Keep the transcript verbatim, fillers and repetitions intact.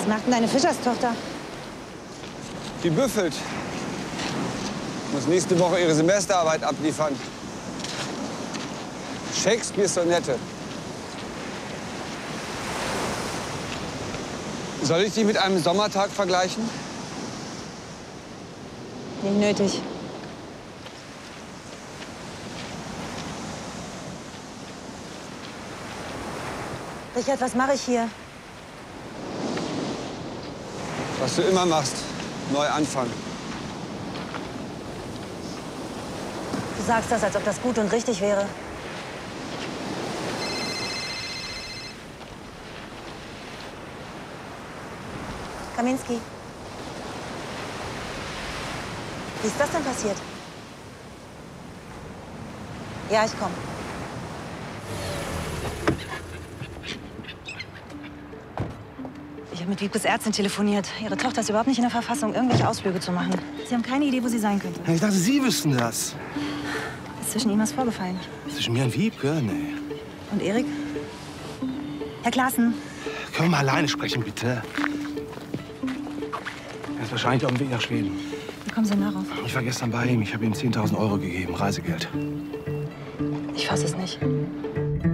Was macht denn deine Fischerstochter? Die büffelt. Muss nächste Woche ihre Semesterarbeit abliefern. Shakespeares Sonette. Soll ich die mit einem Sommertag vergleichen? Nicht nötig. Richard, was mache ich hier? Was du immer machst. Neu anfangen. Du sagst das, als ob das gut und richtig wäre. Kaminski. Wie ist das denn passiert? Ja, ich komme. Ich habe mit Wiebkes Ärztin telefoniert. Ihre Tochter ist überhaupt nicht in der Verfassung, irgendwelche Ausflüge zu machen. Sie haben keine Idee, wo sie sein könnte. Ich dachte, Sie wüssten das. Ist zwischen ihm was vorgefallen? Zwischen mir und Wiebke? Nee. Und Erik? Herr Klaassen. Können wir mal alleine sprechen, bitte? Er ist wahrscheinlich auf dem Weg nach Schweden. Wie kommen Sie denn darauf? Ich war gestern bei ihm. Ich habe ihm zehntausend Euro gegeben, Reisegeld. Ich fasse es nicht.